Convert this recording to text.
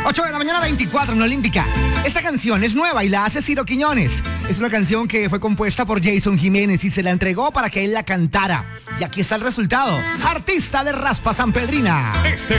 8 de la mañana, 24 en Olímpica. Esta canción es nueva y la hace Ciro Quiñones. Es una canción que fue compuesta por Jason Jiménez y se la entregó para que él la cantara. Y aquí está el resultado. Artista de Raspa Sanpedrina.